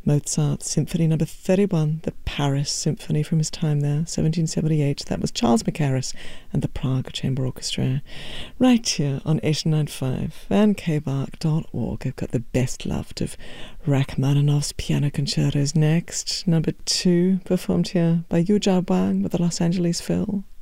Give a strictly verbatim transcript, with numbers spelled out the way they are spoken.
Mozart, Symphony number thirty-one, the Paris Symphony from his time there, seventeen seventy-eight. That was Charles Mackerras and the Prague Chamber Orchestra. Right here on eighty-nine point five and k bark dot org. I've got the best loved of Rachmaninoff's piano concertos next. Number two, performed here by Yu Jia Wang with the Los Angeles Phil.